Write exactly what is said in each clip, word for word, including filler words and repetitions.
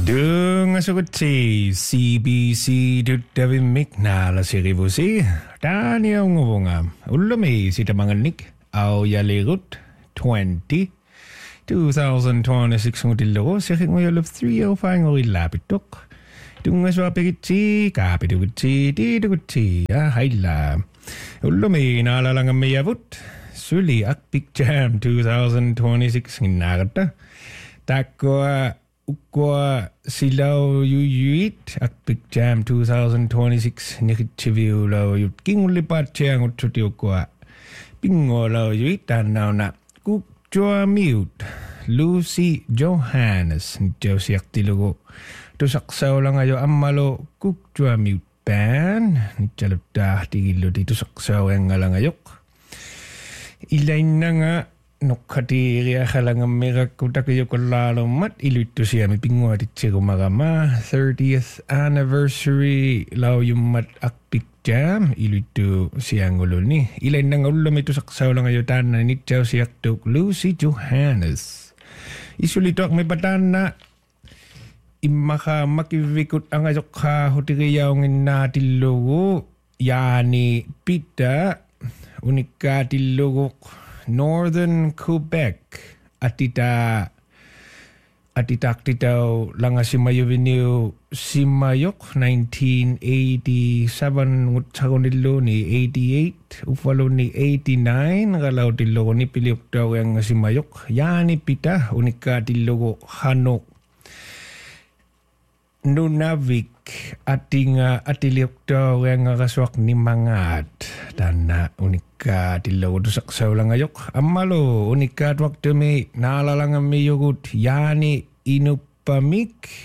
Dungasugutsi C B C Dudavimik na la sirivusi Tani ang ngubunga Ulumi sita manganik Au yaligut twenty twenty twenty-six ngutillo Sikhik nguyolov three oh five ngurilapitok Dungaswapikitsi Kapitugutsi Tidugutsi Haila Ulumi nalalangan mayavut Suli akpik jam twenty twenty-six Nginagata Takwa Ukwa silaw yuyuit akpik jam twenty twenty-six nikitchiviu law yut king lipat chiang utsuti ukwa pingo law yuit tanaw na kukjua mute Lucy Johannes nitaw siyak tilugo tusaksaw lang ayo amalo kukjua mute ban nitsalutah tigilo dito saksaw ang ngalang ayok ilain na nga Nukhatiriya halang mirak kutakiyo kolalo mat iluto siya mi pingwa titsiro marama thirtieth anniversary law yung mat akpik jam iluto siya ngulo ni ilay nang ulo mito saksaw lang ayotan na nitsaw siya tuk Lucy Johannes isulito ak may batan na imaka makivikot ang ayok ka hutiriyaw ngin natilogo yani pita unika tilogok Northern Quebec atita atitak titaw langa simayo viniu simayok nineteen eighty-seven ngutsagonilo ni eighty-eight ufalo ni eighty-nine galaw tilogo ni piliok daw yang simayok yani pita unika tilogo hanok Nunavik atinga atiliok daw yang kaswak ni mangat dana unika tilaw saksaw lang ayok amalo unika waktu mi nalalang mi yogut yani inupamik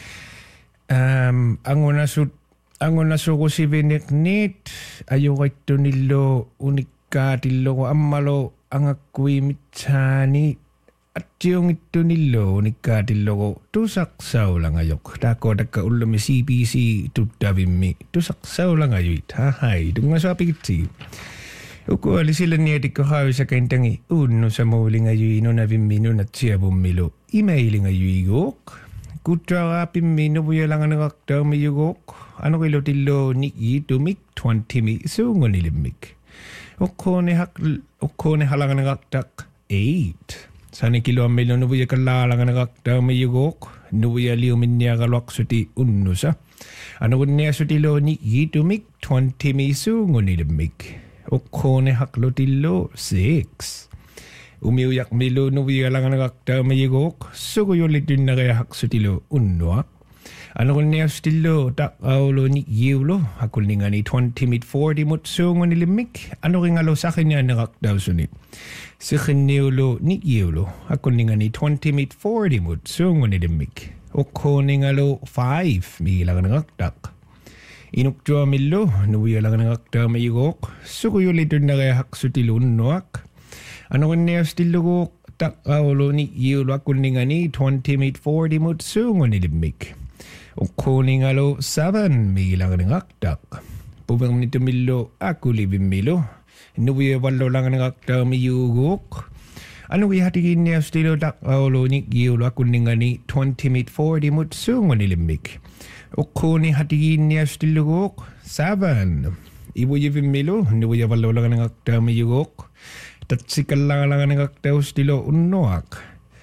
um angona sut angona suko si vineknit ayok ito nilo unika tilaw amalo ang akwi mitsani at yung ito nilo unika tilaw tusaksaw lang ayok dako daka ulo mi C B C tutavim mi tusaksaw lang ayok hahay dunga sa pikitsi Uko ali sila niya di kahawi sa kaintangi uno sa mauling ayuino na vimino na siya bumilo. Emailing ayuigok. Kutra pimino buya lang ang nakakta mayugok. Ano kilo tilo ni itumik twenty mi sungo nilimik. Uko ni hak uko ni halang ang nakaktak eight. Sana kilo ang milo nubuya kalalang ang nakakta mayugok. Nubuya liyo minya kalwak suti uno sa. Ano ko niya sutilo ni itumik twenty mi sungo nilimik. Okone haklotilo six. Umiuyak milo nuwiya lang ang nakakta mayigok. Sugo yung litin na kaya haksutilo unwak. Ano kung niya stilo tak aulo ni yulo. Hakul ni nga ni twenty mid forty mut sungo nilimik. Ano ring alo sa kanya nakakta sunit. Si kiniulo ni yulo. Hakul ni nga ni twenty mid forty mut sungo nilimik. Okone nga lo five. May lang nakaktak. Inukjua milo, nuwiya lang ng akta mayigok. Sukuyo lito na kaya haksutilo nuak. Ano kung niya stilo ko tak aulo ni yulo akun ni nga ni twenty mid forty mut sungo nilimik. Ukuni nga lo seven, may lang ng aktak. Pubang nito milo, ako libim milo. Nuwiya walo lang ng akta mayigok. Ano kaya hatigin niya stilo tak aulo ni yulo akun ni nga ni twenty mid forty mut sungo nilimik. Ukuni hatigin niya stilugok seven. Ibu yevim milo, nibu yavalo lang ng akta mayugok. Tatsikal lang lang ng akta stilo unoak.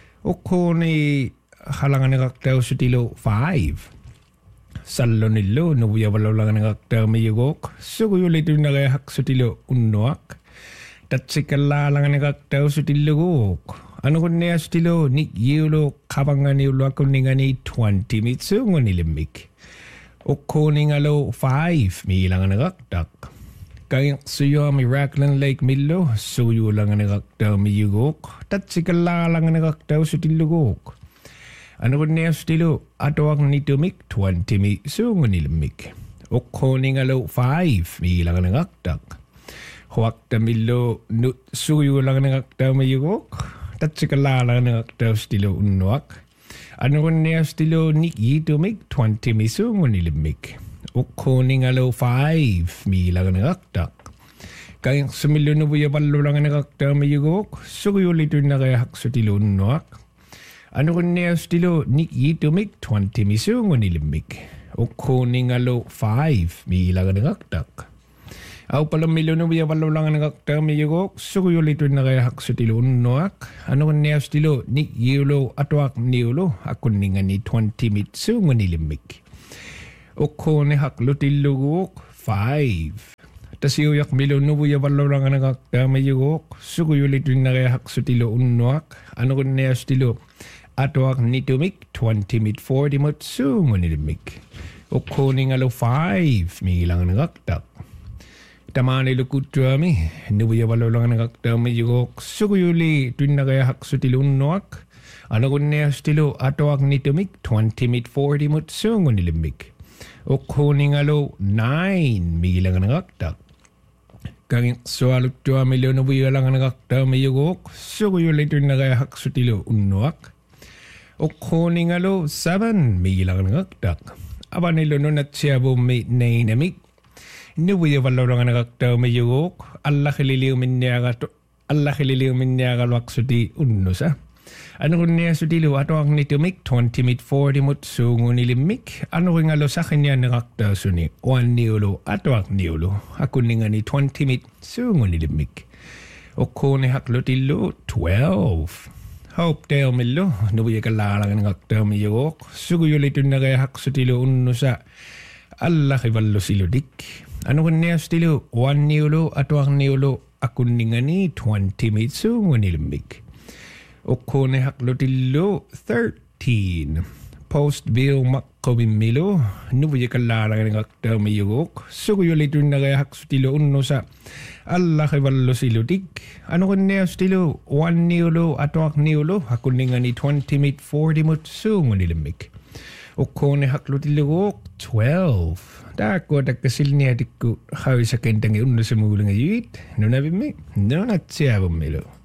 Ukuni halangan ng akta stilo five. Salo nilo, nibu yavalo lang ng akta mayugok. Suguyo lito na kaya hak stilo unoak. Tatsikal lang ng akta stilugok. Ano kung niya stilo ni yulo kabangan yulo ako ni nga ni twenty mitsu nganilimik. Ukuni nga lo five, may ilang nga nagaktak. Kaya suyo Miracle Lake Milo, suyo lang nga nagaktaw miyugok. Tatsikala lang nga nagaktaw sa tilugok. Ano ko niya stilo, ato ang nitumik, twenty mi sungo nilamik. Ukuni nga lo five, may ilang nga nagaktak. Huwag na Milo, suyo lang nga nagaktaw miyugok. Tatsikala lang nga nagaktaw stilo unwak. Ano ko niya stilo ni itumik twenty mi sungo nilimik. Ukuni nga lo five, mi lang nagaktak. Kaya sumilo na buya palo lang nagaktak mayugok. Suyo lito na kaya hak sa tilunwak. Anukunniastilo nik yitumik twenty misungunilimmik. Ukkuningalo five miilaganagaktak. Au palam milyono biya walaulanganagakta miyugok suguyulituin na kaya haksutilo unnoak. Anukunniastilo nik yulo atuak niulo akuningani twenty mitsungunilimmik. Ukkuni haklutilugok five. Tasiyuyak milyono biya walaulanganagakta miyugok suguyulituin na kaya haksutilo unnoak. Anukunniastilo atuak nitumik twenty mit forty mutsungunilimmik. Ukkuningalo five miilaganagaktak. Tamani lukutuami, nubuya walaulanganagakta miyugok suguyuli tuin na kaya haksutilo unnoak. Anukunniastilo atuak nitumik twenty mit forty mutsungunilimmik. Ukkuningalo nine miilaganagaktak. Kangik sualuktua milyono buya langanagakta miyugok suguyuli tuin na kaya haksutilo unnoak. Ukkuningalo seven miilaganagaktak. Abanilo nunat siya bumi nainamik. Nubuya walaulanganagakta miyugok Allah hililiw minniaga Allah hililiw minniaga waksuti unnusa. Anukunniastilo atuak nitumik twenty mit forty mutsungunilimmik. Anukuningalo sa kanya nagakta suni one niulo atuak niulo. Akuningani twenty mit sungunilimmik. Ukkuni haklutilo twelve. Hope tayo milo nubuya kalalanganagakta miyugok suguyulitun na kaya haksutilo unnusa. Allah hivallo siludik. Anukunniastilo one niulo atuak niulo akuningani twenty mit sungunilimmik. Ukkuni haklutilo thirteen. Post bill makkobimilo nubuya kalalanganagakta miyugok suguyulitun na kaya haksutilo unnusa. Allah hivallo siludik. Anukunniastilo one niulo atuak niulo akuningani twenty mit forty mutsungunilimmik. Ukkuni haklutilo twelve. Dako takkasilniatikku hawisakentangi unnusa muulanga yit. Nunavimmi nunat siavumilo.